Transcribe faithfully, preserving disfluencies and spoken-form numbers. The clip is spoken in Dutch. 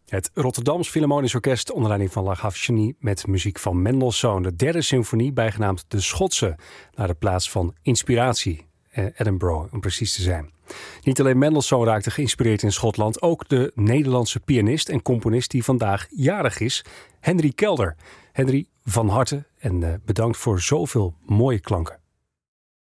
Het Rotterdams Philharmonisch Orkest onder leiding van Lagavulin met muziek van Mendelssohn. De derde symfonie, bijgenaamd De Schotse, naar de plaats van inspiratie, eh, Edinburgh om precies te zijn. Niet alleen Mendelssohn raakte geïnspireerd in Schotland, ook de Nederlandse pianist en componist die vandaag jarig is, Henry Kelder. Henry, van harte en eh, bedankt voor zoveel mooie klanken.